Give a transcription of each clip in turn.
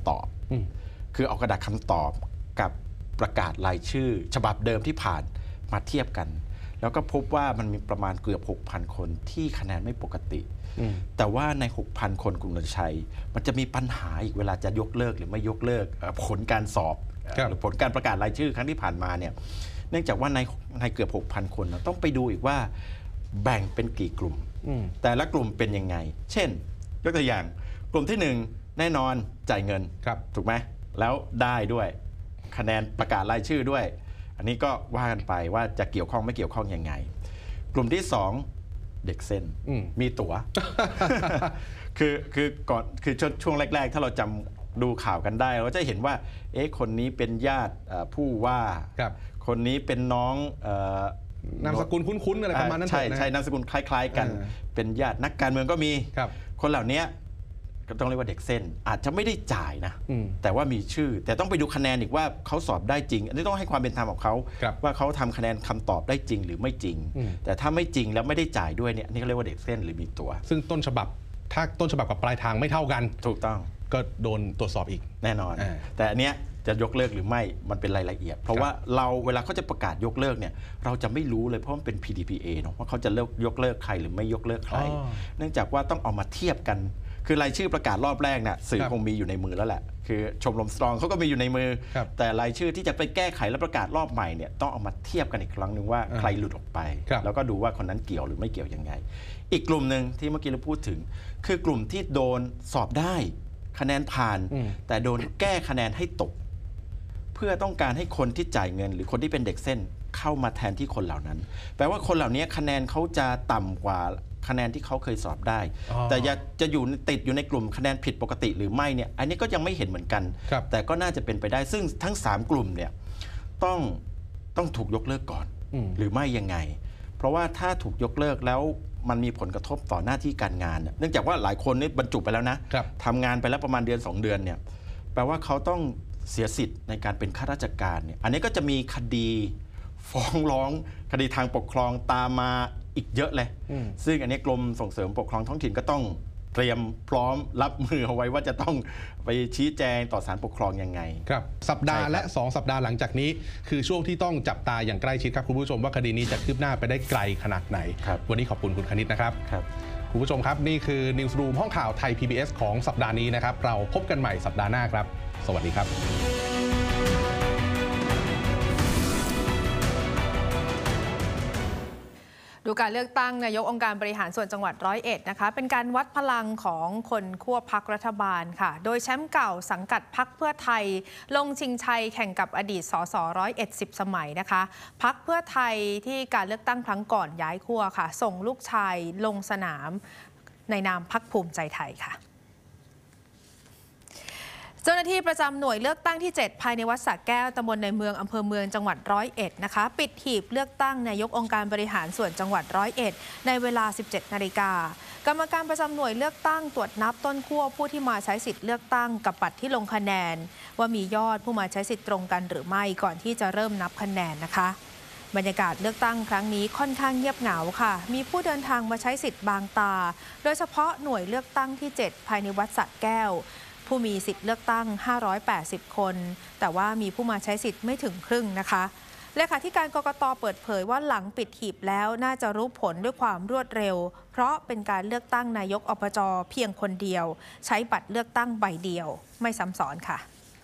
ำตอบคือเอากระดาษคำตอบกับประกาศรายชื่อฉบับเดิมที่ผ่านมาเทียบกันแล้วก็พบว่ามันมีประมาณเกือบ 6,000 คนที่คะแนนไม่ปกติแต่ว่าใน 6,000 คนคุณนนชัยมันจะมีปัญหาอีกเวลาจะยกเลิกหรือไม่ยกเลิกผลการสอบหรือผลการประกาศรายชื่อครั้งที่ผ่านมาเนี่ยเนื่องจากว่าในเกือบ 6,000 คนต้องไปดูอีกว่าแบ่งเป็นกี่กลุ่มแต่ละกลุ่มเป็นยังไงเช่นยกตัวอย่างกลุ่มที่1แน่นอนจ่ายเงินถูกไหมแล้วได้ด้วยคะแนนประกาศรายชื่อด้วยอันนี้ก็ว่ากันไปว่าจะเกี่ยวข้องไม่เกี่ยวข้องยังไงกลุ่มที่2เด็กเส้นมีตั๋ว คือก่อนคือช่วงแรกๆถ้าเราจำดูข่าวกันได้เราจะเห็นว่าคนนี้เป็นญาติผู้ว่าคนนี้เป็นน้องนามสกุลคุ้นๆอะไรประมาณนั้นใช่นามสกุลคล้ายๆกันเป็นญาตินักการเมืองก็มีคนเหล่านี้ก็ต้องเรียกว่าเด็กเส้นอาจจะไม่ได้จ่ายนะแต่ว่ามีชื่อแต่ต้องไปดูคะแนนอีกว่าเขาสอบได้จริงอันนี้ต้องให้ความเป็นธรรมกับเขาว่าเขาทำคะแนนคำตอบได้จริงหรือไม่จริงแต่ถ้าไม่จริงแล้วไม่ได้จ่ายด้วยเนี่ยนี่เขาเรียกว่าเด็กเส้นหรือมีตัวซึ่งต้นฉบับถ้าต้นฉบับกับปลายทางไม่เท่ากันถูกต้องก็โดนตรวจสอบอีกแน่นอนแต่อันเนี้ยจะยกเลิกหรือไม่มันเป็นรายละเอียดเพราะว่าเราเวลาเขาจะประกาศยกเลิกเนี่ยเราจะไม่รู้เลยเพราะมันเป็น PDPA เนาะว่าเขาจะยกเลิกใครหรือไม่ยกเลิกใครเนื่องจากว่าต้องเอามาเทียบกันคือรายชื่อประกาศรอบแรกเนี่ยสื่อคงมีอยู่ในมือแล้วแหละคือชมรมสตรองเขาก็มีอยู่ในมือแต่รายชื่อที่จะไปแก้ไขและประกาศรอบใหม่เนี่ยต้องเอามาเทียบกันอีกครั้งนึงว่าใครหลุดออกไปแล้วก็ดูว่าคนนั้นเกี่ยวหรือไม่เกี่ยวยังไงอีกกลุ่มหนึ่งที่เมื่อกี้เราพูดถึงคือกลุ่มที่โดนสอบได้คะแนนผ่านแต่โดนแก้คะแนนให้ตกเพื่อต้องการให้คนที่จ่ายเงินหรือคนที่เป็นเด็กเส้นเข้ามาแทนที่คนเหล่านั้นแปลว่าคนเหล่านี้คะแนนเขาจะต่ำกว่าคะแนนที่เขาเคยสอบได้แต่จะติดอยู่ในกลุ่มคะแนนผิดปกติหรือไม่เนี่ยอันนี้ก็ยังไม่เห็นเหมือนกันแต่ก็น่าจะเป็นไปได้ซึ่งทั้ง3กลุ่มเนี่ยต้องถูกยกเลิกก่อนหรือไม่ยังไงเพราะว่าถ้าถูกยกเลิกแล้วมันมีผลกระทบต่อหน้าที่การงานเนื่องจากว่าหลายคนนี่บรรจุไปแล้วนะทำงานไปแล้วประมาณเดือน2 เดือนเนี่ยแปลว่าเขาต้องเสียสิทธิ์ในการเป็นข้าราชการเนี่ยอันนี้ก็จะมีคดีฟ้องร้องคดีทางปกครองตามมาอีกเยอะเลยซึ่งอันนี้กรมส่งเสริมปกครองท้องถิ่นก็ต้องเตรียมพร้อมรับมือเอาไว้ว่าจะต้องไปชี้แจงต่อศาลปกครองยังไงครับสัปดาห์และ2สัปดาห์หลังจากนี้คือช่วงที่ต้องจับตาอย่างใกล้ชิดครับคุณผู้ชมว่าคดีนี้จะคืบหน้าไปได้ไกลขนาดไหนวันนี้ขอบคุณคุณคณิตนะครับคุณผู้ชมครับนี่คือ Newsroom ห้องข่าวไทย PBS ของสัปดาห์นี้นะครับเราพบกันใหม่สัปดาห์หน้าครับสวัสดีครับดูการเลือกตั้งนายกองค์การบริหารส่วนจังหวัด101นะคะเป็นการวัดพลังของคนขั้วพรรครัฐบาลค่ะโดยแชมป์เก่าสังกัดพรรคเพื่อไทยลงชิงชัยแข่งกับอดีตสส101 10 สมัยนะคะพรรคเพื่อไทยที่การเลือกตั้งครั้งก่อนย้ายขั้วค่ะส่งลูกชายลงสนามในนามพรรคภูมิใจไทยค่ะเจ้าหน้าที่ประจำหน่วยเลือกตั้งที่7ภายในวัดสระแก้วตำบลในเมืองอำเภอเมืองจังหวัด101นะคะปิดหีบเลือกตั้งนายกองค์การบริหารส่วนจังหวัด101ในเวลา 17 นาฬิกากรรมการประจำหน่วยเลือกตั้งตรวจนับต้นขั้วผู้ที่มาใช้สิทธิ์เลือกตั้งกับบัตรที่ลงคะแนนว่ามียอดผู้มาใช้สิทธิ์ตรงกันหรือไม่ก่อนที่จะเริ่มนับคะแนนนะคะบรรยากาศเลือกตั้งครั้งนี้ค่อนข้างเงียบเหงาค่ะมีผู้เดินทางมาใช้สิทธิ์บางตาโดยเฉพาะหน่วยเลือกตั้งที่7ภายในวัดสระแก้วผู้มีสิทธิ์เลือกตั้ง580คนแต่ว่ามีผู้มาใช้สิทธิ์ไม่ถึงครึ่งนะคะเลขาธิการกกต.เปิดเผยว่าหลังปิดหีบแล้วน่าจะรู้ผลด้วยความรวดเร็วเพราะเป็นการเลือกตั้งนายกอบจ.เพียงคนเดียวใช้บัตรเลือกตั้งใบเดียวไม่ซ้ำซ้อนค่ะ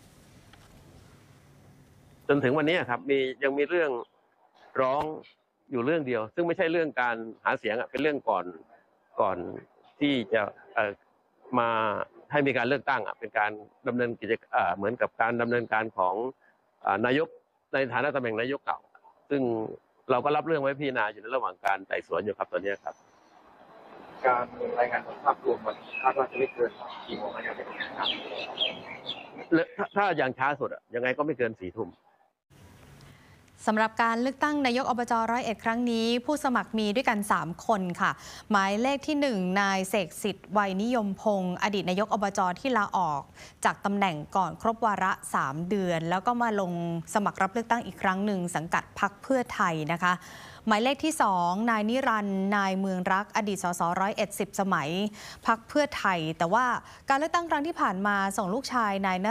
จนถึงวันนี้ครับยังมีเรื่องร้องอยู่เรื่องเดียวซึ่งไม่ใช่เรื่องการหาเสียงเป็นเรื่องก่อนที่จะมาให้มีการเลือกตั้งเป็นการดำเนินกิจเหมือนกับการดำเนินการของนายกในฐานะตำแหน่งนายกเก่าซึ่งเราก็รับเรื่องไว้พิจารณาอยู่ในระหว่างการไต่สวนอยู่ครับตอนนี้ครับการรายงานผลภาพรวมวันคาดว่าจะไม่เกินกี่โมงนะครับถ้าอย่างช้าสุดยังไงก็ไม่เกิน4 ทุ่มสำหรับการเลือกตั้งนายกอบจ101ครั้งนี้ผู้สมัครมีด้วยกัน3คนค่ะหมายเลขที่1นายเสกสิทธิ์ไวยนิยมพงศ์อดีตนายกอบจที่ลาออกจากตำแหน่งก่อนครบวาระ3 เดือนแล้วก็มาลงสมัครรับเลือกตั้งอีกครั้งหนึ่งสังกัดพรรคเพื่อไทยนะคะหมายเลขที่2นายนิรันดร์นายเมืองรักอดีตสส101 10 สมัยพรรคเพื่อไทยแต่ว่าการเลือกตั้งครั้งที่ผ่านมาส่งลูกชายนาย